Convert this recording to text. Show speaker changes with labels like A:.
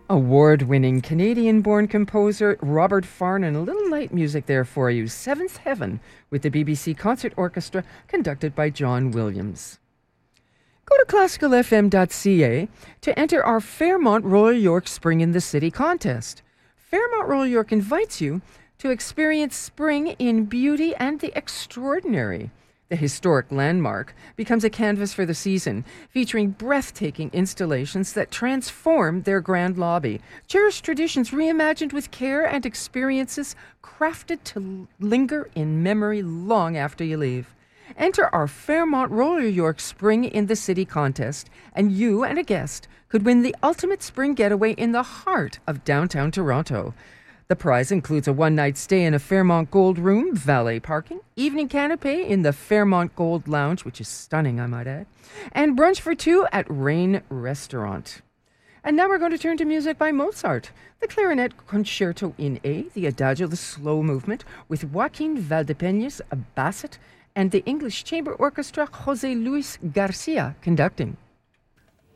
A: Award-winning Canadian-born composer Robert Farnon. A little light music there for you. Seventh Heaven with the BBC Concert Orchestra conducted by John Williams. Go to classicalfm.ca to enter our Fairmont Royal York Spring in the City contest. Fairmont Royal York invites you to experience spring in beauty and the extraordinary. The historic landmark becomes a canvas for the season, featuring breathtaking installations that transform their grand lobby. Cherished traditions reimagined with care and experiences crafted to linger in memory long after you leave. Enter our Fairmont Royal York Spring in the City contest, and you and a guest could win the ultimate spring getaway in the heart of downtown Toronto. The prize includes a one-night stay in a Fairmont Gold room, valet parking, evening canapé in the Fairmont Gold Lounge, which is stunning, I might add, and brunch for two at Rain Restaurant. And now we're going to turn to music by Mozart. The Clarinet Concerto in A, the Adagio, the slow movement, with Joaquin Valdepeñas, a basset, and the English Chamber Orchestra, José Luis Garcia, conducting.